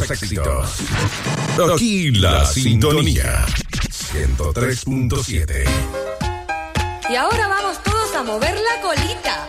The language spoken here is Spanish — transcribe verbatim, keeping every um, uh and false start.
los éxitos. Aquí la sintonía. ciento tres punto siete. Y ahora vamos todos a mover la colita.